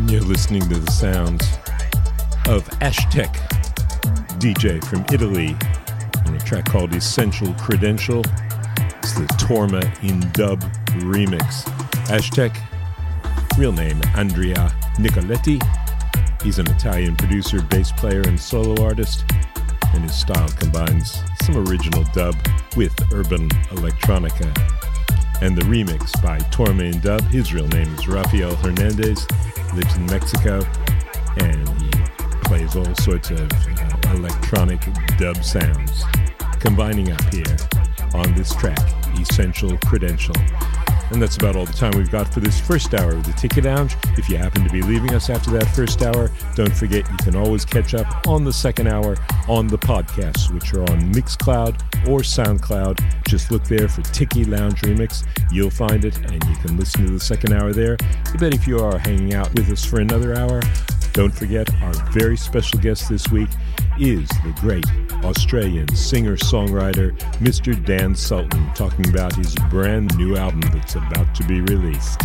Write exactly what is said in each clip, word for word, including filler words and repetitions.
You're listening to the sounds of Ashtec, D J from Italy, on a track called Essential Credential. It's the Torma in Dub remix. Ashtec, real name Andrea Nicoletti. He's an Italian producer, bass player, and solo artist, and his style combines some original dub with urban electronica. And the remix by Torma in Dub, his real name is Rafael Hernandez, lives in Mexico, and he plays all sorts of uh, electronic dub sounds, combining up here on this track, Essential Credential. And that's about all the time we've got for this first hour of the Ticket Lounge. If you happen to be leaving us after that first hour, don't forget you can always catch up on the second hour on the podcasts, which are on Mixcloud or SoundCloud. Just look there for Tiki Lounge Remix. You'll find it, and you can listen to the second hour there. I bet if you are hanging out with us for another hour, don't forget our very special guest this week is the great Australian singer-songwriter Mister Dan Sultan, talking about his brand new album that's about to be released.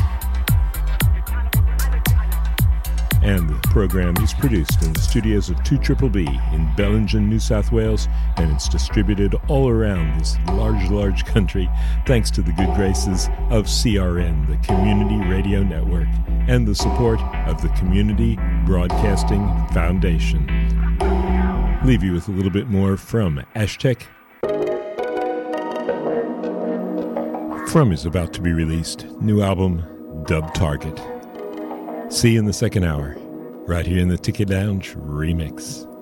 And the program is produced in the studios of two B B in Bellingen, New South Wales, and it's distributed all around this large, large country thanks to the good graces of C R N, the Community Radio Network, and the support of the Community Broadcasting Foundation. Leave you with a little bit more from Ashtec from his about to be released new album, Dub Target. See you in the second hour, right here in the Ticket Lounge Remix.